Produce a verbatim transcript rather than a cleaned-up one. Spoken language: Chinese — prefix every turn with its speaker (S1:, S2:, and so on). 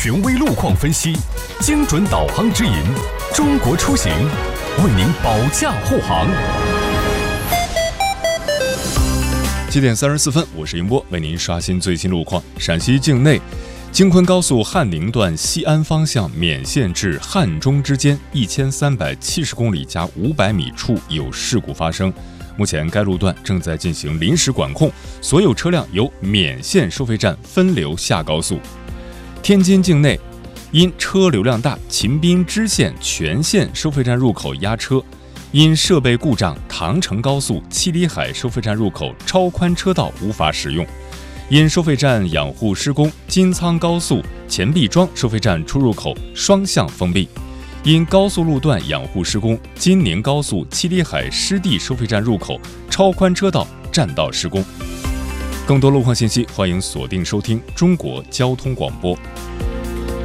S1: 权威路况分析，精准导航指引，中国出行为您保驾护航。七点三十四分，我是迎波，为您刷新最新路况。陕西境内，京昆高速汉宁段西安方向勉县至汉中之间一千三百七十公里加五百米处有事故发生，目前该路段正在进行临时管控，所有车辆由勉县收费站分流下高速。天津境内，因车流量大，秦滨支线全线收费站入口压车。因设备故障，唐城高速七里海收费站入口超宽车道无法使用；因收费站养护施工，金苍高速钱币庄收费站出入口双向封闭；因高速路段养护施工，金宁高速七里海湿地收费站入口超宽车道占道施工。更多路况信息，欢迎锁定收听中国交通广播。